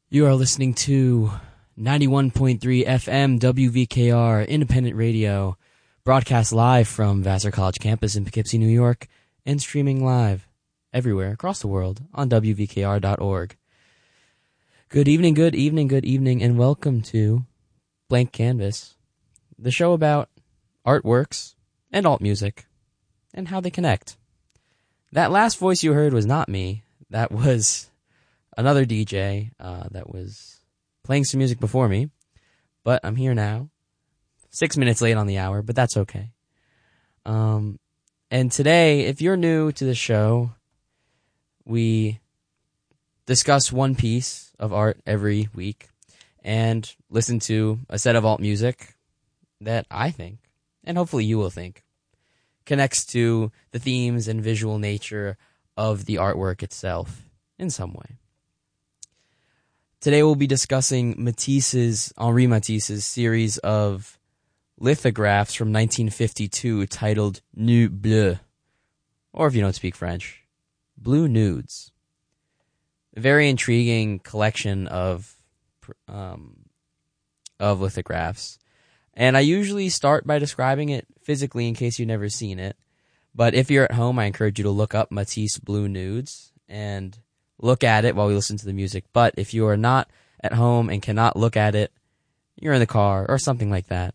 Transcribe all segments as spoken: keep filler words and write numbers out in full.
You are listening to ninety-one point three F M W V K R Independent Radio, broadcast live from Vassar College campus in Poughkeepsie, New York, and streaming live everywhere across the world on W V K R dot org. Good evening, good evening, good evening, and welcome to Blank Canvas, the show about artworks and alt music and how they connect. That last voice you heard was not me. That was another D J uh, that was playing some music before me, but I'm here now, six minutes late on the hour, but that's okay. Um, and today, if you're new to the show, we discuss one piece of art every week and listen to a set of alt music that I think, and hopefully you will think, connects to the themes and visual nature of the artwork itself in some way. Today we'll be discussing Matisse's, Henri Matisse's series of lithographs from nineteen fifty-two titled Nuits Bleues, or if you don't speak French, Blue Nudes. A very intriguing collection of um, of lithographs. And I usually start by describing it physically in case you've never seen it. But if you're at home, I encourage you to look up Matisse Blue Nudes and look at it while we listen to the music. But if you are not at home and cannot look at it, you're in the car or something like that.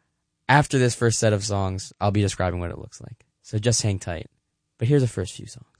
After this first set of songs, I'll be describing what it looks like. So just hang tight. But here's the first few songs.